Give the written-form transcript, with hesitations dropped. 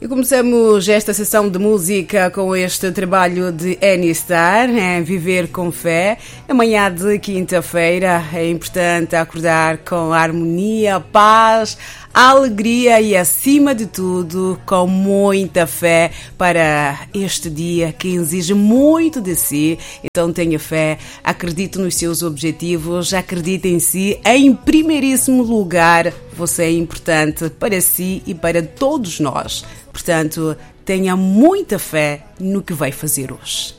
Começamos esta sessão de música com este trabalho de Any Star, Viver com Fé. Amanhã de quinta-feira é importante acordar com harmonia, paz, alegria e, acima de tudo, com muita fé para este dia que exige muito de si. Então tenha fé, acredite nos seus objetivos, acredite em si. Em primeiríssimo lugar, você é importante para si e para todos nós. Portanto, tenha muita fé no que vai fazer hoje.